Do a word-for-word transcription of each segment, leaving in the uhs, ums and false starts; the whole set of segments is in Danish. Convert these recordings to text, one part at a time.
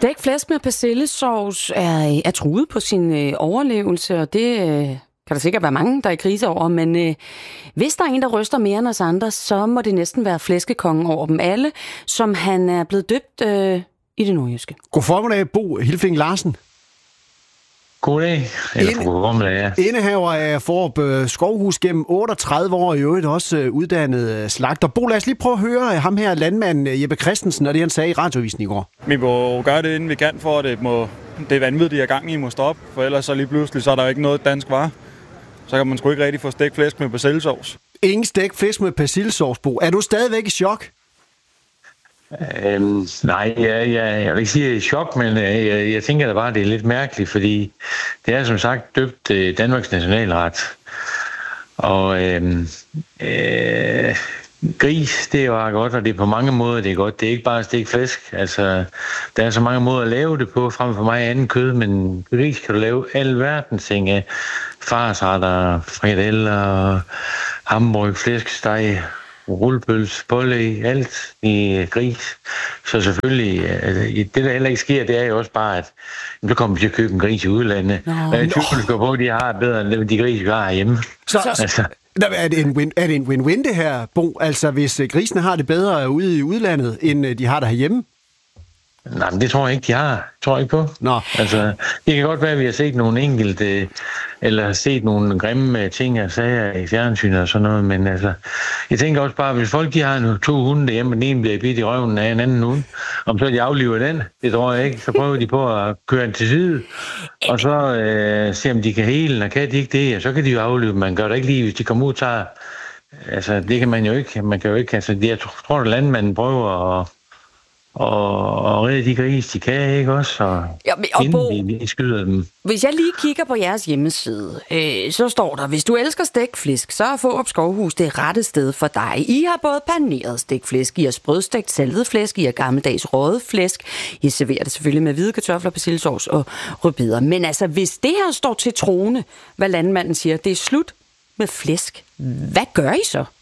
Stegt flæsk med persillesauce er, er truet på sin øh, overlevelse, og det øh, kan der sikkert være mange, der er i krise over. Men øh, hvis der er en, der ryster mere end os andre, så må det næsten være flæskekongen over dem alle, som han er blevet døbt øh, i det nordjyske. God formiddag, Bo Hilfing Larsen. Goddag. Eller Inde, god formiddag, ja. Indehaver af Fårup Skovhus gennem otteogtredive år, i øvrigt også uddannet slagter. Bo, lad os lige prøve at høre ham her, landmanden Jeppe Christensen, og det han sagde i radiovisen i går. Vi må gøre det, inden vi kan, for at det, må, det vanvittige gang i må stoppe, for ellers så lige pludselig, så er der jo ikke noget dansk varer. Så kan man sgu ikke rigtig få stegt flæsk med persillesauce. Ingen stegt flæsk med persillesauce, Bo. Er du stadigvæk i chok? Øhm, nej, jeg, jeg, jeg vil ikke sige, at jeg er i chok, men jeg, jeg, jeg tænker da bare, at det er lidt mærkeligt, fordi det er som sagt døbt øh, Danmarks nationalret. Og øhm, øh, gris, det er jo godt, og det er på mange måder, det er godt. Det er ikke bare stegt flæsk. Altså, der er så mange måder at lave det på, frem for mig anden kød, men gris kan du lave alverdens ting af. Farsretter, frikadeller, hamburg, flæskesteg, rullepøls, pålæg, alt i gris. Så selvfølgelig, det der heller ikke sker, det er jo også bare, at så kommer vi til at købe en gris i udlandet. Og jeg tror på, at de har bedre end de gris, vi har herhjemme. Så, altså. er, det en win, er det en win-win det her, Bo? Altså hvis grisene har det bedre ude i udlandet, end de har der herhjemme? Nej, men det tror jeg ikke, de har. Det tror jeg ikke på. Nå. Altså, det kan godt være, at vi har set nogle enkelte, eller har set nogle grimme ting og sager i fjernsynet og sådan noget, men altså, jeg tænker også bare, hvis folk de har to hunde derhjemme, og den ene bliver bidt i røven af en anden hund, om så de afliver den, det tror jeg ikke, så prøver de på at køre den til side, og så øh, se om de kan hele, og kan de ikke det, og så kan de jo aflive. Man gør det ikke lige, hvis de kommer ud og tager, altså det kan man jo ikke, man kan jo ikke, altså jeg tror, at landmanden prøver at Og, og redde de gris, de kan, ikke også? Og, ja, men, og Bo, vi, vi skyder dem. Hvis jeg lige kigger på jeres hjemmeside, øh, så står der, hvis du elsker stegt flæsk, så er Fårup Skovhus det rette sted for dig. I har både paneret stegt flæsk, I har sprødstegt saltet flæsk, I har gammeldags røget flæsk. I serverer det selvfølgelig med hvide kartofler, persillesauce og rødbeder. Men altså, hvis det her står til troende, hvad landmanden siger, det er slut med flæsk, hvad gør I så?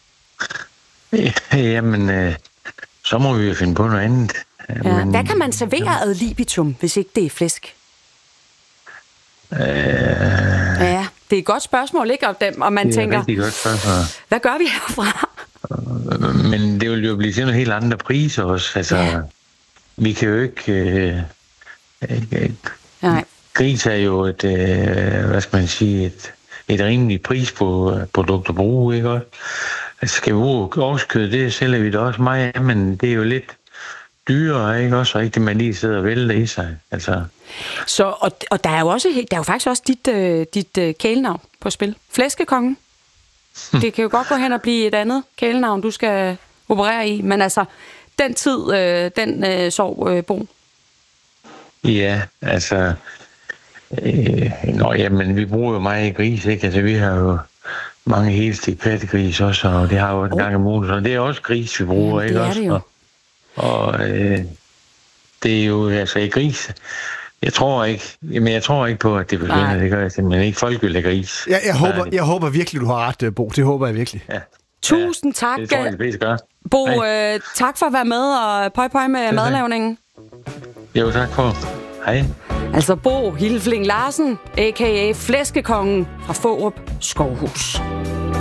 Jamen... Øh Så må vi jo finde på noget andet. Ja. Men, hvad kan man servere ad libitum, hvis ikke det er flæsk? Øh, ja, det er et godt spørgsmål, ikke? Og man det tænker, er godt spørgsmål. Hvad gør vi herfra? Men det vil jo blive til nogle helt andre priser også. Altså, ja. Vi kan jo ikke... Øh, øh, Nej. Gris er jo et, øh, hvad skal man sige, et, et rimeligt pris på produkt at bruge, ikke også? Altså, skal vi bruge årskød, det sælger vi da også meget af, men det er jo lidt dyrere, ikke også? Og ikke det, man lige sidder og vælter i sig. Altså. Så, og, og der er jo også, der er jo faktisk også dit, uh, dit uh, kælenavn på spil. Flæskekongen. Hm. Det kan jo godt gå hen og blive et andet kælenavn, du skal operere i. Men altså, den tid, uh, den uh, sov uh, Bo. Ja, altså... Øh, nå, jamen, vi bruger jo meget gris, ikke? Altså, vi har jo mange helstegt pattegris også, og det har jo en oh. gang om ugen, så det er også gris, vi bruger, ja, ikke også? Det er det jo. Og, og øh, det er jo, altså, i gris, jeg tror ikke, jamen, jeg tror ikke på, at det forsvinder, det gør jeg simpelthen ikke. Folk vil have gris. Ja, jeg, håber, jeg håber virkelig, du har ret, Bo. Det håber jeg virkelig. Ja. Tusind tak, ja, det tror jeg, det gør. Bo. Øh, tak for at være med, og pøj pøj med madlavningen. Jo, tak for. Hej. Altså Bo Hilfling Larsen, a k a. Flæskekongen fra Fårup Skovhus.